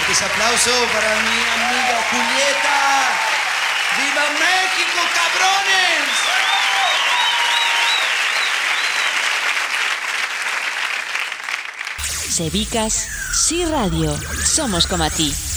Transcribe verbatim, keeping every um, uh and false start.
Fuertes aplausos para mi amiga Julieta. ¡Viva México, cabrones! Sebicas, sí radio. Somos como a ti.